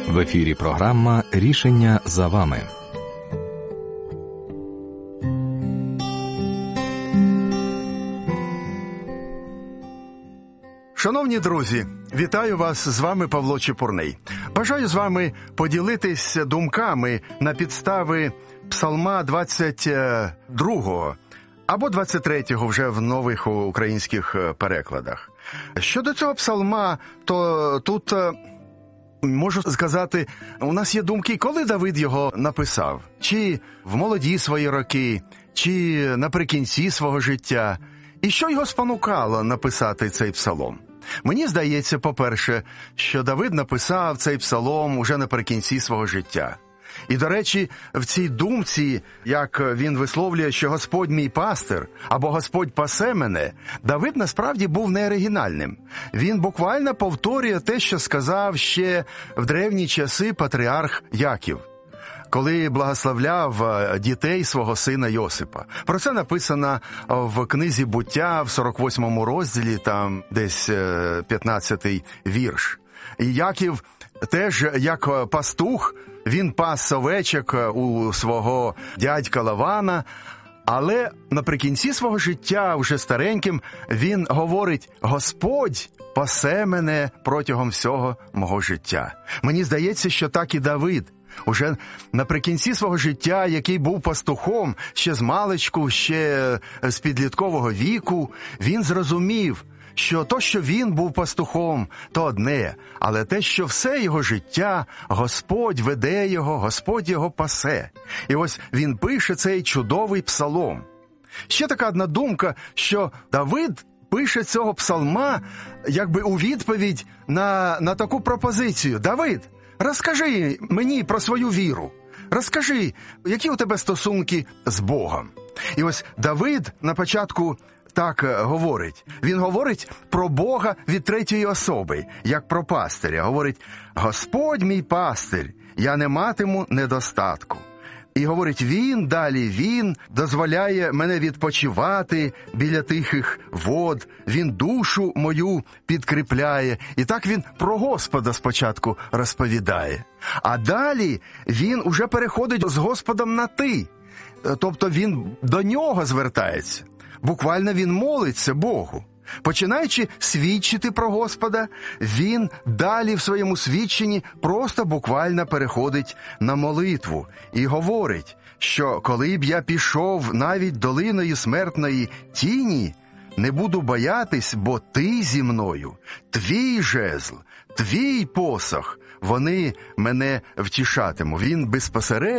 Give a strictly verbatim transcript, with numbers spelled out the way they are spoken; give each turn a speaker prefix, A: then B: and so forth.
A: В ефірі програма «Рішення за вами».
B: Шановні друзі, вітаю вас, з вами Павло Чепурний. Бажаю з вами поділитись думками на підстави Псалма двадцять другого або двадцять третього вже в нових українських перекладах. Щодо цього псалма, то тут, можу сказати, у нас є думки, коли Давид його написав. Чи в молоді свої роки, чи наприкінці свого життя. І що його спонукало написати цей псалом? Мені здається, по-перше, що Давид написав цей псалом уже наприкінці свого життя. І, до речі, в цій думці, як він висловлює, що Господь мій пастир, або Господь пасе мене, Давид насправді був не оригінальним. Він буквально повторює те, що сказав ще в древні часи патріарх Яків, коли благословляв дітей свого сина Йосипа. Про це написано в книзі «Буття» в сорок восьмому розділі, там десь п'ятнадцятий вірш. І Яків теж, як пастух, він пас овечок у свого дядька Лавана, але наприкінці свого життя, вже стареньким, він говорить: «Господь пасе мене протягом всього мого життя». Мені здається, що так і Давид. Уже наприкінці свого життя, який був пастухом, ще з маличку, ще з підліткового віку, він зрозумів, що то, що він був пастухом, то одне, але те, що все його життя Господь веде його, Господь його пасе. І ось він пише цей чудовий псалом. Ще така одна думка, що Давид пише цього псалма якби у відповідь на, на таку пропозицію. Давид, розкажи мені про свою віру. Розкажи, які у тебе стосунки з Богом. І ось Давид на початку так говорить. Він говорить про Бога від третьої особи, як про пастиря. Говорить: «Господь мій пастир, я не матиму недостатку». І говорить, він, далі він дозволяє мене відпочивати біля тихих вод, він душу мою підкріпляє. І так він про Господа спочатку розповідає. А далі він уже переходить з Господом на «ти». Тобто він до нього звертається. Буквально він молиться Богу. Починаючи свідчити про Господа, він далі в своєму свідченні просто буквально переходить на молитву і говорить, що коли б я пішов навіть долиною смертної тіні, не буду боятись, бо ти зі мною, твій жезл, твій посох, вони мене втішатимуть. Він безпосередньо